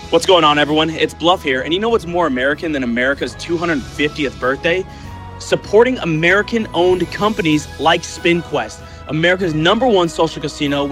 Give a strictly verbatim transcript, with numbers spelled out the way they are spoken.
What's going on, everyone? It's Bluff here, and you know what's more American than America's two hundred fiftieth birthday? Supporting American-owned companies like SpinQuest, America's number one social casino.